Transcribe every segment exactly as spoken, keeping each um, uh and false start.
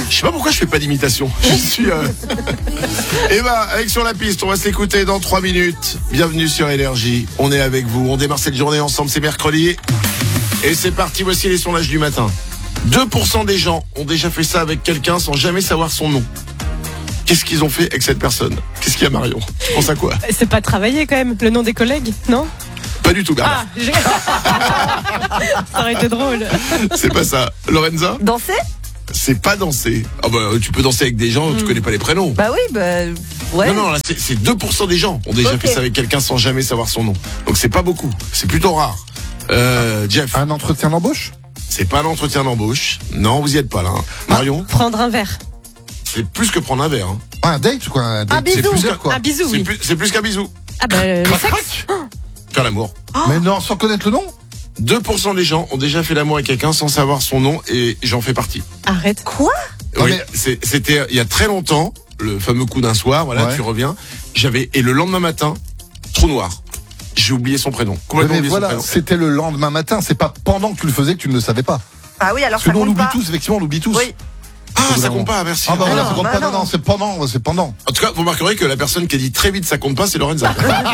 Je sais pas pourquoi je fais pas d'imitation. Je suis... Euh... Eva, avec Sur la piste, on va s'écouter dans trois minutes. Bienvenue sur Énergie. On est avec vous. On démarre cette journée ensemble. C'est mercredi. Et c'est parti. Voici les sondages du matin. deux pour cent des gens ont déjà fait ça avec quelqu'un sans jamais savoir son nom. Qu'est-ce qu'ils ont fait avec cette personne? Qu'est-ce qu'il y a, Marion? Tu penses à quoi? C'est pas travailler quand même, le nom des collègues, non? Pas du tout, Bernard. Ah, j'ai... Ça aurait été drôle. C'est pas ça. Lorenza? Danser? C'est pas danser. Ah bah, tu peux danser avec des gens, mm. tu connais pas les prénoms. Bah oui, bah ouais. Non, non, là, c'est, c'est deux pour cent des gens ont déjà okay. fait ça avec quelqu'un sans jamais savoir son nom. Donc c'est pas beaucoup, c'est plutôt rare. Euh, Jeff? Un entretien d'embauche? C'est pas un entretien d'embauche. Non, vous y êtes pas là. Hein. Marion? Prendre un verre. C'est plus que prendre un verre. Hein. Ah, un date quoi? Un, date. Un bisou. C'est plus qu'un, quoi. Un bisou, c'est oui. plus, c'est plus qu'un bisou. Ah bah, le crac, sexe. crac. Faire l'amour. Oh. Mais non, sans connaître le nom? deux pour cent des gens ont déjà fait l'amour avec quelqu'un sans savoir son nom et j'en fais partie. Arrête. Quoi? Oui, mais... c'est, c'était il y a très longtemps, le fameux coup d'un soir, voilà, ouais. Tu reviens. J'avais, et le lendemain matin, trou noir. J'ai oublié son prénom. Complètement mais oublié voilà, son prénom. c'était le lendemain matin, c'est pas pendant que tu le faisais que tu ne le savais pas. Ah oui, alors Parce ça que nous, on compte l'oublie pas. tous, effectivement, on l'oublie tous. Oui. Ah, ça compte pas, merci. Ah bah voilà, non, ça compte bah pas, non. non, non, c'est pendant, c'est pendant. En tout cas, vous remarquerez que la personne qui a dit très vite ça compte pas, c'est Lorenza.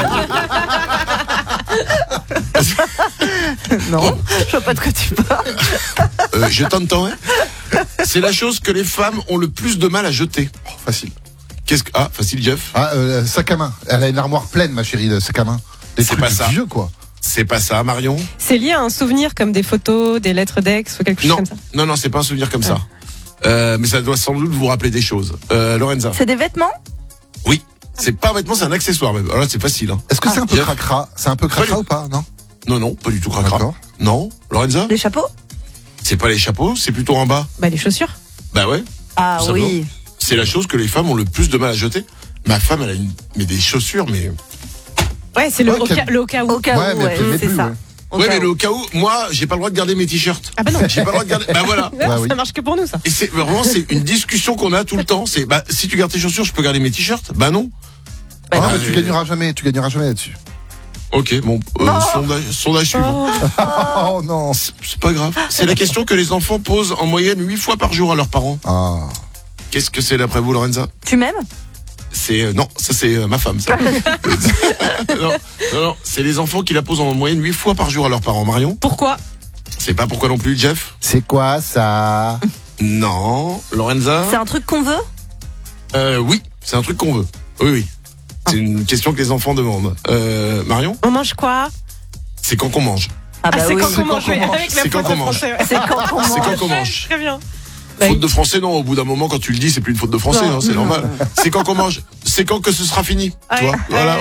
Non, je vois pas de quoi tu parles. euh, je t'entends, hein. C'est la chose que les femmes ont le plus de mal à jeter. Oh, facile. Qu'est-ce que... Ah, facile, Jeff. Ah, euh, sac à main. Elle a une armoire pleine, ma chérie, de sac à main. Des C'est trucs pas ça. vieux, quoi. C'est pas ça, Marion. C'est lié à un souvenir comme des photos, des lettres d'ex ou quelque chose Non, comme ça. non, non, c'est pas un souvenir comme ça. Euh, mais ça doit sans doute vous rappeler des choses. Euh, Lorenza. C'est des vêtements? Oui. C'est pas un vêtement, c'est un accessoire même. Alors là, c'est facile. Hein. Est-ce que c'est un peu Jeff. cracra? C'est un peu cracra ou pas? Non? Non, non, pas du tout cracra. D'accord. Non, Lorenza. Des chapeaux? C'est pas les chapeaux, c'est plutôt en bas. Bah, les chaussures. Bah ouais. Ah Tout oui. simplement. C'est la chose que les femmes ont le plus de mal à jeter. Ma femme, elle a une, mais des chaussures, mais. Ouais, c'est le, Ouais, au, quel- cas, le au cas où. Au cas Ouais, où, mais ouais, elle met c'est plus, ça. ouais. Au Ouais, cas mais où. le cas où, moi, j'ai pas le droit de garder mes t-shirts. Ah bah non. J'ai pas le droit de garder. Bah voilà. Ouais, Ouais, ça oui. marche que pour nous, ça. Et c'est vraiment, c'est une discussion qu'on a tout le temps. C'est, bah, si tu gardes tes chaussures, je peux garder mes t-shirts. Bah non. Bah Ah, non. mais tu gagneras jamais, tu gagneras jamais là-dessus. Ok, bon, euh, Non. sondage, sondage suivant. Oh. Oh non. C'est c'est pas grave. C'est la question que les enfants posent en moyenne huit fois par jour à leurs parents. Ah. Qu'est-ce que c'est d'après vous, Lorenza? Tu m'aimes? C'est euh, non, ça c'est euh, ma femme. Ça. non, non, non, c'est les enfants qui la posent en moyenne huit fois par jour à leurs parents. Marion? Pourquoi? C'est pas pourquoi non plus, Jeff? C'est quoi ça? Non, Lorenza? C'est un truc qu'on veut? Euh, oui, c'est un truc qu'on veut. Oui, oui. C'est une question que les enfants demandent. Euh, Marion? On mange quoi? C'est quand qu'on mange. Ah bah Ah, c'est oui. quand c'est qu'on quand mange, qu'on oui, mange. avec la C'est quand faute qu'on de mange. français. Ouais. C'est quand qu'on C'est mange. quand qu'on Ouais, mange. Très bien. Bah, Faute de français, non. Au bout d'un moment, quand tu le dis, c'est plus une faute de français, Non. hein, c'est normal. C'est quand qu'on mange. C'est quand que ce sera fini. Ouais, Tu vois, ouais. voilà.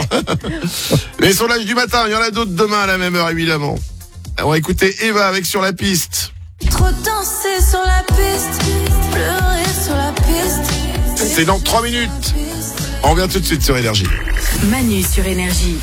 Les sondages du matin, il y en a d'autres demain à la même heure, évidemment. On va écouter Eva avec Sur la piste. Trop danser sur la piste, pleurer sur la piste. C'est dans trois minutes. On revient tout de suite sur Énergie. Manu sur Énergie.